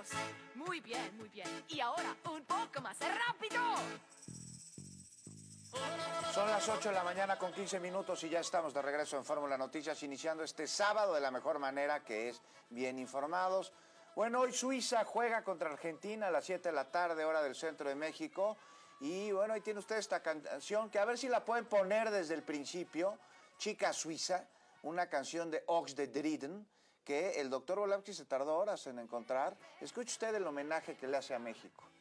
2. Muy bien, muy bien. Y ahora, un poco más rápido. Son las 8 de la mañana con 15 minutos y ya estamos de regreso en Fórmula Noticias, iniciando este sábado de la mejor manera, que es bien informados. Bueno, hoy Suiza juega contra Argentina a las 7 de la tarde, hora del centro de México. Y bueno, ahí tiene usted esta canción, que a ver si la pueden poner desde el principio. Chica Suiza, una canción de Ox de Driden, que el doctor Volapki se tardó horas en encontrar. Escuche usted el homenaje que le hace a México.